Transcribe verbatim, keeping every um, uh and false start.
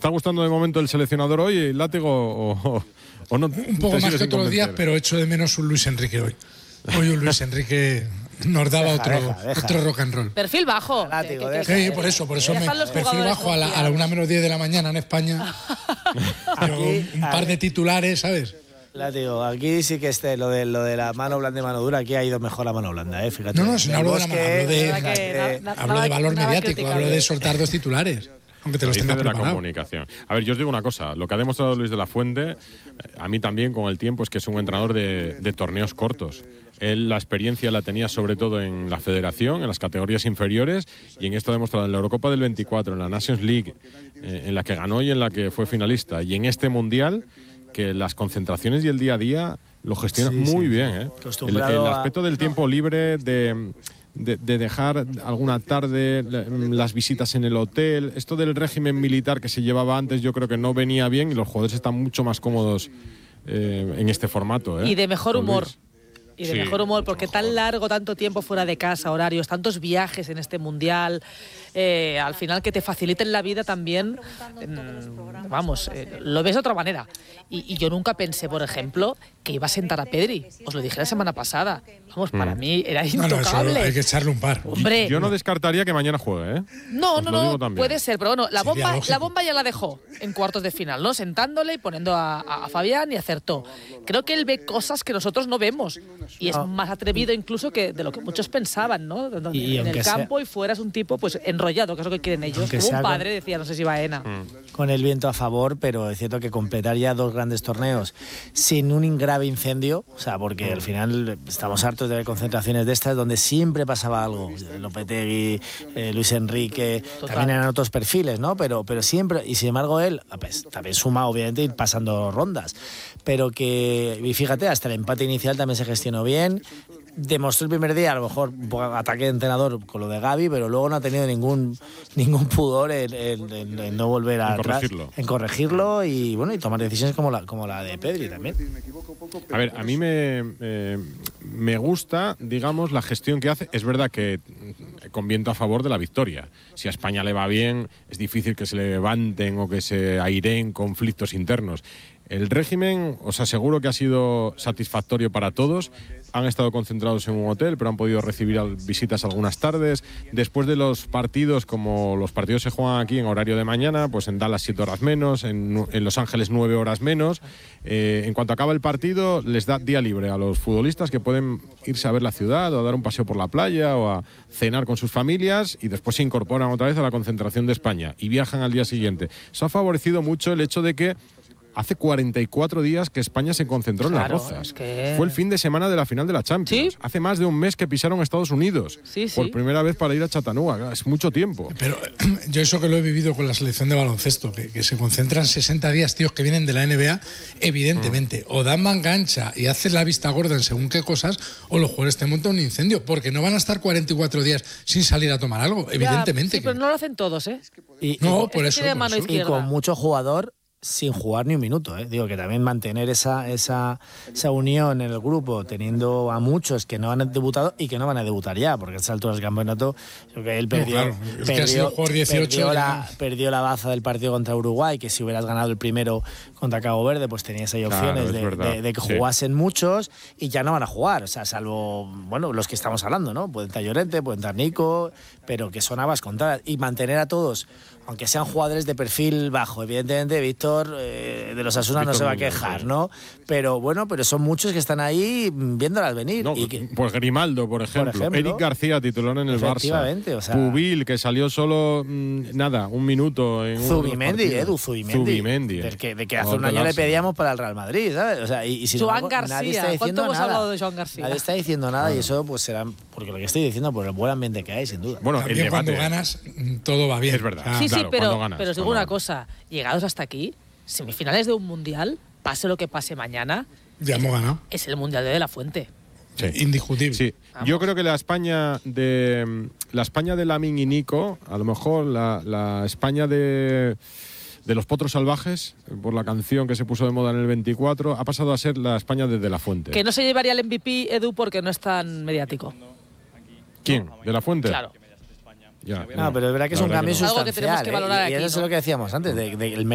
está gustando de momento el seleccionador hoy, Látigo, o, o, o no? Un poco más que otros convencer? días, pero echo de menos un Luis Enrique hoy. Hoy un Luis Enrique nos daba deja, otro, deja, deja. otro rock and roll. Perfil bajo. Látigo, que, que, que, sí, por eso, por eso me, perfil bajo a la, a la una menos diez de la mañana en España. Aquí, un par de titulares, ¿sabes? Látigo, aquí sí que este, lo de, lo de la mano blanda y mano dura, aquí ha ido mejor la mano blanda, ¿eh? Fíjate. No, no, si no hablo de la mano, hablo de, que, na, hablo de valor mediático, hablo de soltar dos titulares. Aunque te los tenga de preparado. La comunicación. A ver, yo os digo una cosa, lo que ha demostrado Luis de la Fuente, a mí también con el tiempo, es que es un entrenador de, de torneos cortos. Él la experiencia la tenía sobre todo en la federación, en las categorías inferiores, y en esto ha demostrado en la Eurocopa del veinticuatro, en la Nations League, eh, en la que ganó y en la que fue finalista, y en este Mundial, que las concentraciones y el día a día lo gestiona sí, muy sí. bien. ¿eh? El, el aspecto del tiempo no. libre, de... De, de dejar alguna tarde las visitas en el hotel, esto del régimen militar que se llevaba antes yo creo que no venía bien y los jugadores están mucho más cómodos eh, en este formato. ¿eh? Y de mejor humor. Luis. Y de sí, mejor humor, porque mejor. tan largo, tanto tiempo fuera de casa, horarios, tantos viajes en este mundial, eh, al final que te faciliten la vida también, eh, vamos, eh, lo ves de otra manera. Y, y yo nunca pensé, por ejemplo, que iba a sentar a Pedri. Os lo dije la semana pasada. Vamos, para mm. mí era intocable. No, no, eso hay que echarle un par. Hombre. Yo no descartaría que mañana juegue, ¿eh? No, Os no, lo no, puede ser, pero bueno, la bomba, lógico. la bomba ya la dejó en cuartos de final, ¿no? Sentándole y poniendo a, a, a Fabián y acertó. Creo que él ve cosas que nosotros no vemos. Y es más atrevido incluso que de lo que muchos pensaban, ¿no? Y en el campo sea, y fuera es un tipo pues enrollado, que es lo que quieren ellos. Como un padre, con, decía, no sé si Baena. Con el viento a favor, pero es cierto que completar ya dos grandes torneos sin un grave incendio, o sea, porque al final estamos hartos de ver concentraciones de estas donde siempre pasaba algo. Lopetegui, eh, Luis Enrique, Total. también eran otros perfiles, ¿no? Pero, pero siempre, y sin embargo él, pues, también suma obviamente ir pasando rondas, pero que, y fíjate, hasta el empate inicial también se gestionó bien. Demostró el primer día, a lo mejor, un poco ataque de entrenador con lo de Gavi, pero luego no ha tenido ningún ningún pudor en, en, en, en no volver a en atrás, corregirlo. en corregirlo y bueno y tomar decisiones como la como la de Pedri también. A ver, a mí me, eh, me gusta, digamos, la gestión que hace. Es verdad que con viento a favor de la victoria. Si a España le va bien, es difícil que se levanten o que se aireen conflictos internos. El régimen, os aseguro que ha sido satisfactorio para todos. Han estado concentrados en un hotel, pero han podido recibir visitas algunas tardes. Después de los partidos, como los partidos se juegan aquí en horario de mañana, pues en Dallas siete horas menos, en, en Los Ángeles nueve horas menos. Eh, en cuanto acaba el partido, les da día libre a los futbolistas que pueden irse a ver la ciudad o a dar un paseo por la playa o a cenar con sus familias y después se incorporan otra vez a la concentración de España y viajan al día siguiente. Eso ha favorecido mucho el hecho de que hace cuarenta y cuatro días que España se concentró claro, en Las Rozas. Es que... Fue el fin de semana de la final de la Champions. ¿Sí? Hace más de un mes que pisaron Estados Unidos. Sí, sí. Por primera vez para ir a Chattanooga. Es mucho tiempo. Pero yo eso que lo he vivido con la selección de baloncesto, que, que se concentran sesenta días, tíos que vienen de la N B A, evidentemente, mm. o dan manga ancha y hacen la vista gorda en según qué cosas, o los jugadores te montan un incendio, porque no van a estar cuarenta y cuatro días sin salir a tomar algo, evidentemente. Ya, sí, que... pero no lo hacen todos, ¿eh? Y, no, y, por eso. Tiene mano y con mucho jugador sin jugar ni un minuto, ¿eh? Digo que también mantener esa, esa, esa unión en el grupo, teniendo a muchos que no han debutado y que no van a debutar ya, porque a estas alturas del campeonato, creo que él perdió, no, claro. es perdió, que dieciocho, perdió, la, perdió la baza del partido contra Uruguay, que si hubieras ganado el primero contra Cabo Verde, pues tenías ahí opciones claro, de, de, de que sí. jugasen muchos y ya no van a jugar, o sea, salvo, bueno, los que estamos hablando, ¿no? Pueden estar Llorente, pueden estar Nico, pero que son habas contadas. Y mantener a todos, aunque sean jugadores de perfil bajo, evidentemente Víctor eh, de los Asuna no se va a quejar, ¿no? Pero bueno, pero son muchos que están ahí viéndolas venir. No, y que, pues Grimaldo, por ejemplo, por ejemplo Eric García, titular en el Barça. O sea, Pubil, que salió solo, mmm, nada, un minuto en Zubimendi, Edu, Zubimendi. Zubimendi. Del que, de que hace un año le pedíamos para el Real Madrid, ¿sabes? O sea, y, y sin Joan embargo, García, nadie está diciendo ¿cuánto hemos nada. hablado de Joan García? Nadie está diciendo nada y eso pues será, porque lo que estoy diciendo, por el buen ambiente que hay, sin duda. Bueno, también el debate, cuando ganas, todo va bien. Es verdad. Ah, sí, claro, sí, pero, ganas, pero os digo una cosa, llegados hasta aquí, semifinales de un mundial, pase lo que pase mañana, ya hemos ganado. Es el mundial de, de la Fuente. Sí. Indiscutible. Sí. Yo creo que la España de la España de Lamine y Nico, a lo mejor la, la España de, de los Potros Salvajes, por la canción que se puso de moda en el veinticuatro, ha pasado a ser la España de De La Fuente. Que no se llevaría el M V P, Edu, porque no es tan mediático. ¿Quién? ¿De La Fuente? Claro. Ya, no, pero es verdad que es un cambio que no. sustancial. Algo que tenemos que valorar ¿eh? y, y aquí, eso ¿no? es lo que decíamos antes, de, de, el